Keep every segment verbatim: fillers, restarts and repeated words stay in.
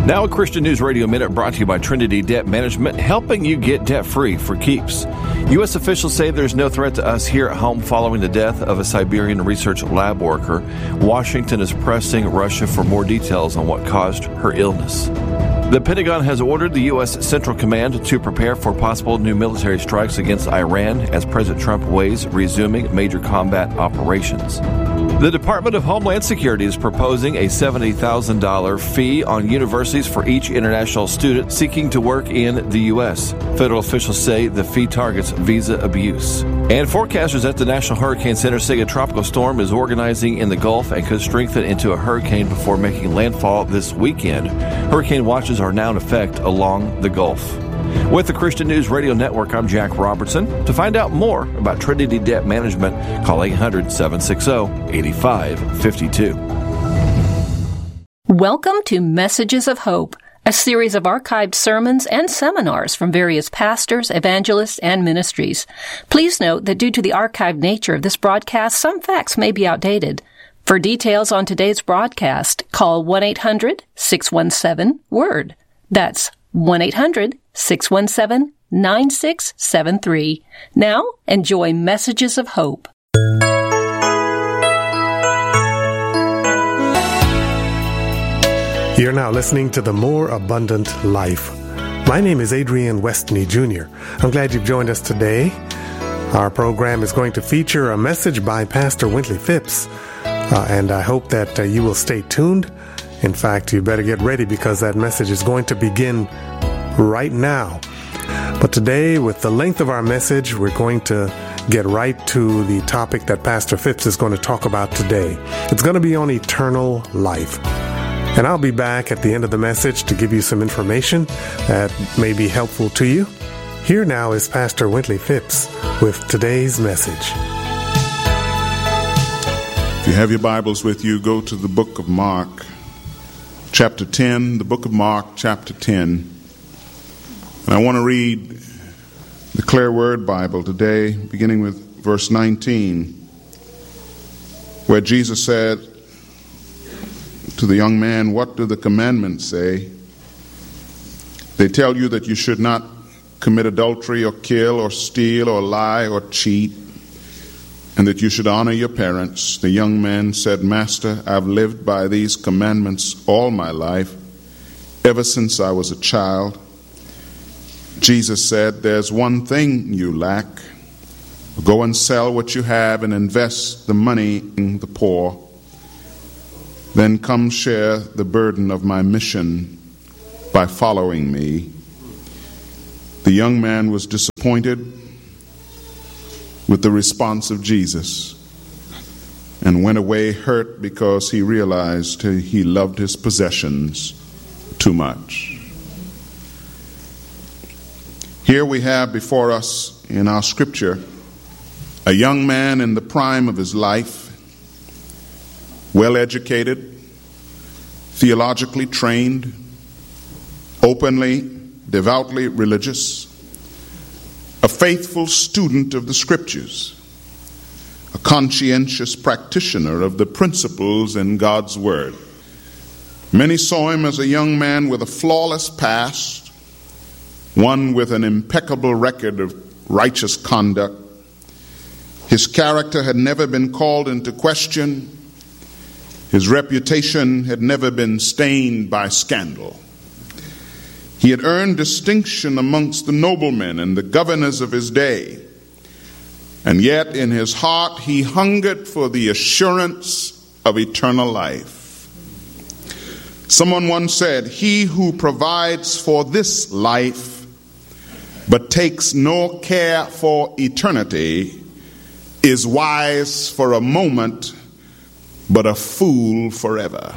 Now a Christian News Radio Minute brought to you by Trinity Debt Management, helping you get debt-free for keeps. U S officials say there's no threat to us here at home following the death of a Siberian research lab worker. Washington is pressing Russia for more details on what caused her illness. The Pentagon has ordered the U S Central Command to prepare for possible new military strikes against Iran as President Trump weighs resuming major combat operations. The Department of Homeland Security is proposing a seventy thousand dollars fee on universities for each international student seeking to work in the U S. Federal officials say the fee targets visa abuse. And forecasters at the National Hurricane Center say a tropical storm is organizing in the Gulf and could strengthen into a hurricane before making landfall this weekend. Hurricane watches are now in effect along the Gulf. With the Christian News Radio Network, I'm Jack Robertson. To find out more about Trinity Debt Management, call eight hundred, seven six zero, eight five five two. Welcome to Messages of Hope, a series of archived sermons and seminars from various pastors, evangelists, and ministries. Please note that due to the archived nature of this broadcast, some facts may be outdated. For details on today's broadcast, call one eight hundred, six one seven, WORD. That's one eight hundred, six one seven, nine six seven three. Now, enjoy Messages of Hope. You're now listening to The More Abundant Life. My name is Adrian Westney Junior I'm glad you've joined us today. Our program is going to feature a message by Pastor Wintley Phipps, uh, and I hope that uh, you will stay tuned. In fact, you better get ready because that message is going to begin right now. But today, with the length of our message, we're going to get right to the topic that Pastor Phipps is going to talk about today. It's going to be on eternal life. And I'll be back at the end of the message to give you some information that may be helpful to you. Here now is Pastor Wintley Phipps with today's message. If you have your Bibles with you, go to the book of Mark, chapter ten, the book of Mark, chapter ten. And I want to read the Clear Word Bible today, beginning with verse nineteen, where Jesus said to the young man, "What do the commandments say? They tell you that you should not commit adultery or kill or steal or lie or cheat, and that you should honor your parents." The young man said, "Master, I've lived by these commandments all my life, ever since I was a child." Jesus said, "There's one thing you lack. Go and sell what you have and invest the money in the poor. Then come share the burden of my mission by following me." The young man was disappointed with the response of Jesus and went away hurt because he realized he loved his possessions too much. Here we have before us in our scripture a young man in the prime of his life, well educated, theologically trained, openly, devoutly religious, a faithful student of the scriptures, a conscientious practitioner of the principles in God's word. Many saw him as a young man with a flawless past, one with an impeccable record of righteous conduct. His character had never been called into question. His reputation had never been stained by scandal. He had earned distinction amongst the noblemen and the governors of his day. And yet in his heart he hungered for the assurance of eternal life. Someone once said, "He who provides for this life but takes no care for eternity is wise for a moment, but a fool forever."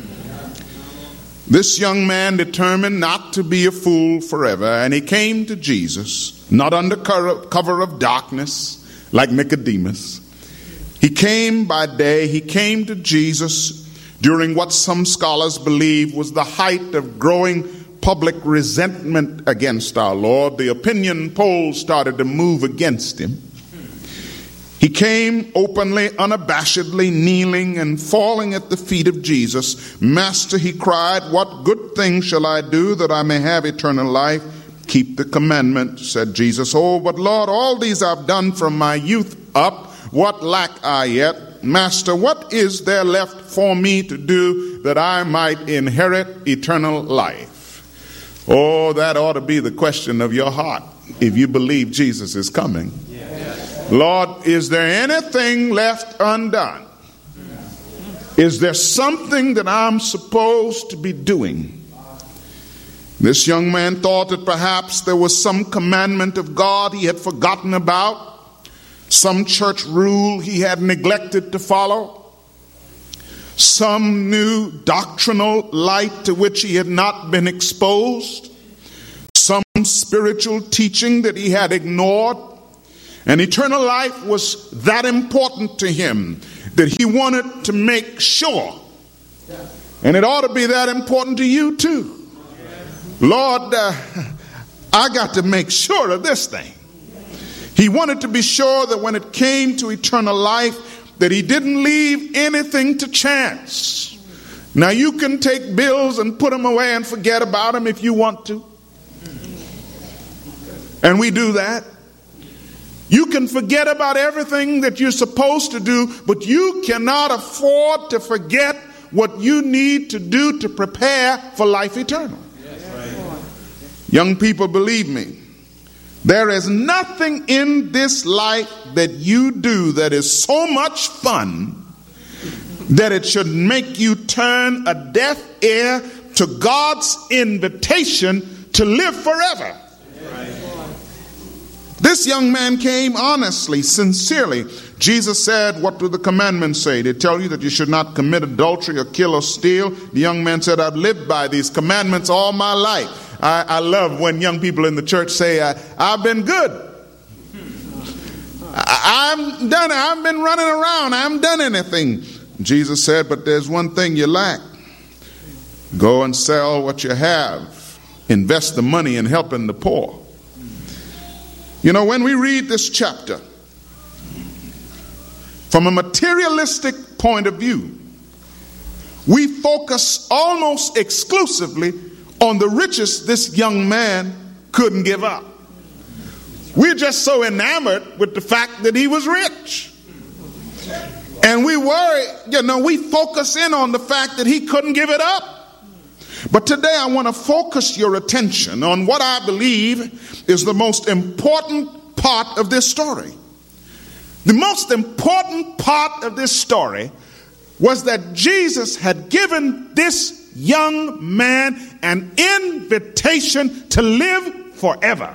This young man determined not to be a fool forever, and he came to Jesus, not under cover of darkness like Nicodemus. He came by day, he came to Jesus during what some scholars believe was the height of growing public resentment against our Lord. The opinion polls started to move against him. He came openly, unabashedly, kneeling and falling at the feet of Jesus. Master, he cried, what good thing shall I do that I may have eternal life? Keep the commandment, said Jesus. Oh, but Lord, all these I've done from my youth up. What lack I yet? Master, what is there left for me to do that I might inherit eternal life? Oh, that ought to be the question of your heart if you believe Jesus is coming. Lord, is there anything left undone? Is there something that I'm supposed to be doing? This young man thought that perhaps there was some commandment of God he had forgotten about, some church rule he had neglected to follow, some new doctrinal light to which he had not been exposed, some spiritual teaching that he had ignored. And eternal life was that important to him that he wanted to make sure. And it ought to be that important to you too. Lord, uh, I got to make sure of this thing. He wanted to be sure that when it came to eternal life, that he didn't leave anything to chance. Now you can take bills and put them away and forget about them if you want to. And we do that. You can forget about everything that you're supposed to do, but you cannot afford to forget what you need to do to prepare for life eternal. Right. Young people, believe me, there is nothing in this life that you do that is so much fun that it should make you turn a deaf ear to God's invitation to live forever. This young man came honestly, sincerely. Jesus said, what do the commandments say? They tell you that you should not commit adultery or kill or steal. The young man said, I've lived by these commandments all my life. I, I love when young people in the church say, I, I've been good. I, I've done it. I've been running around. I haven't done anything. Jesus said, but there's one thing you lack. Go and sell what you have. Invest the money in helping the poor. You know, when we read this chapter, from a materialistic point of view, we focus almost exclusively on the riches this young man couldn't give up. We're just so enamored with the fact that he was rich. And we worry, you know, we focus in on the fact that he couldn't give it up. But today I want to focus your attention on what I believe is the most important part of this story. The most important part of this story was that Jesus had given this young man an invitation to live forever.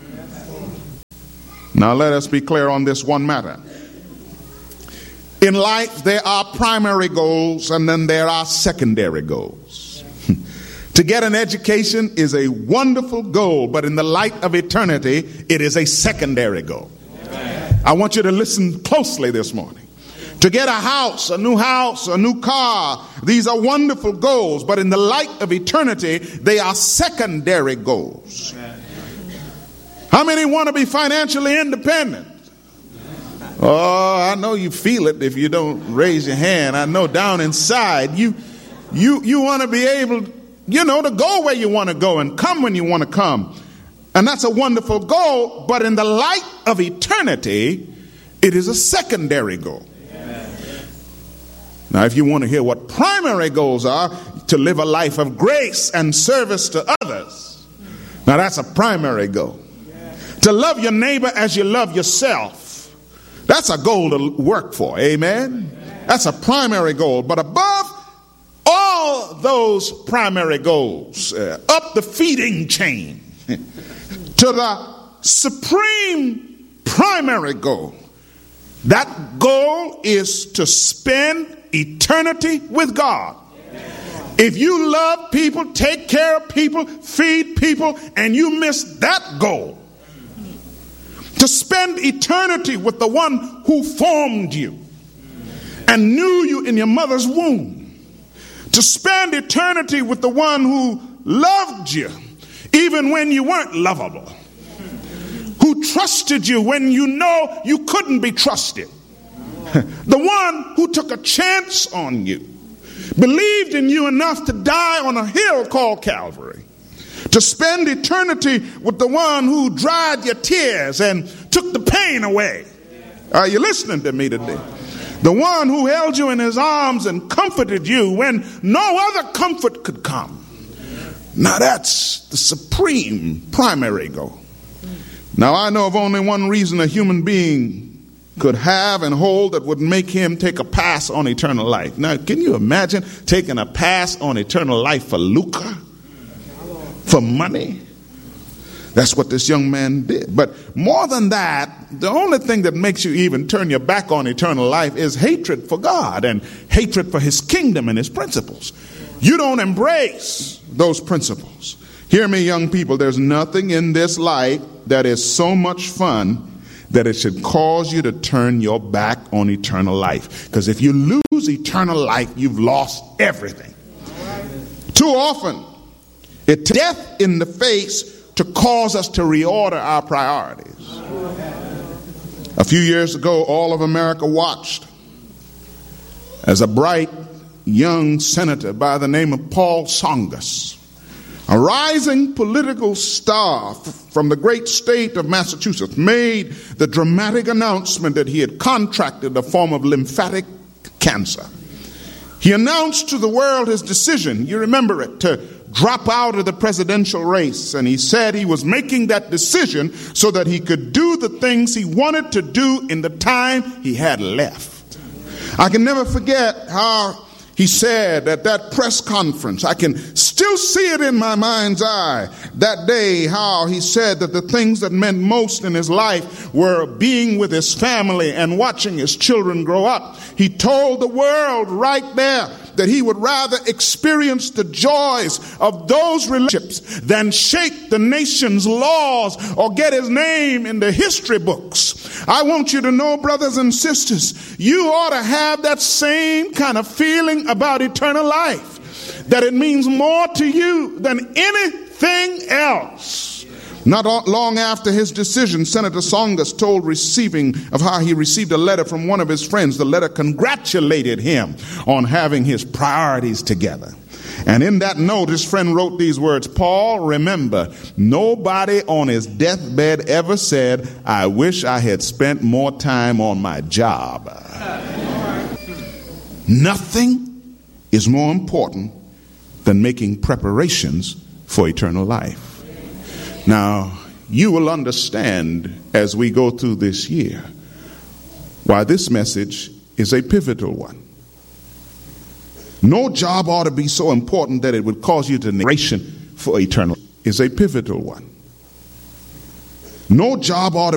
Now let us be clear on this one matter. In life, there are primary goals and then there are secondary goals. To get an education is a wonderful goal, but in the light of eternity, it is a secondary goal. Amen. I want you to listen closely this morning. To get a house, a new house, a new car, these are wonderful goals, but in the light of eternity, they are secondary goals. Amen. How many want to be financially independent? Oh, I know you feel it if you don't raise your hand. I know down inside you you you want to be able, you know, to go where you want to go and come when you want to come. And that's a wonderful goal, but in the light of eternity, it is a secondary goal. Amen. Now, if you want to hear what primary goals are, to live a life of grace and service to others. Now, that's a primary goal. To love your neighbor as you love yourself. That's a goal to work for. Amen. That's a primary goal. But above all those primary goals, uh, up the feeding chain to the supreme primary goal, that goal is to spend eternity with God. If you love people, take care of people, feed people, and you miss that goal, to spend eternity with the one who formed you and knew you in your mother's womb, to spend eternity with the one who loved you even when you weren't lovable, who who trusted you when you know you couldn't be trusted. The one who took a chance on you, believed in you enough to die on a hill called Calvary, to spend eternity with the one who dried your tears and took the pain away. Are you listening to me today? The one who held you in his arms and comforted you when no other comfort could come. Now that's the supreme primary goal. Now I know of only one reason a human being could have and hold that would make him take a pass on eternal life. Now, can you imagine taking a pass on eternal life for lucre? For money? That's what this young man did. But more than that, the only thing that makes you even turn your back on eternal life is hatred for God and hatred for his kingdom and his principles. You don't embrace those principles. Hear me, young people, there's nothing in this life that is so much fun that it should cause you to turn your back on eternal life. Because if you lose eternal life, you've lost everything. Too often, it takes death in the face to cause us to reorder our priorities. A few years ago, all of America watched as a bright young senator by the name of Paul Tsongas, a rising political star from the great state of Massachusetts, made the dramatic announcement that he had contracted a form of lymphatic cancer. He announced to the world his decision, you remember it, to drop out of the presidential race. And he said he was making that decision so that he could do the things he wanted to do in the time he had left. I can never forget how he said at that press conference, I can still see it in my mind's eye, that day, how he said that the things that meant most in his life were being with his family and watching his children grow up. He told the world right there that he would rather experience the joys of those relationships than shake the nation's laws or get his name in the history books. I want you to know, brothers and sisters, you ought to have that same kind of feeling about eternal life, that it means more to you than anything else. Not long after his decision, Senator Tsongas told receiving of how he received a letter from one of his friends. The letter congratulated him on having his priorities together. And in that note, his friend wrote these words, Paul, remember, nobody on his deathbed ever said, I wish I had spent more time on my job. Nothing is more important than making preparations for eternal life. Now, you will understand as we go through this year why this message is a pivotal one. No job ought to be so important that it would cause you to negation for eternal is a pivotal one. No job ought to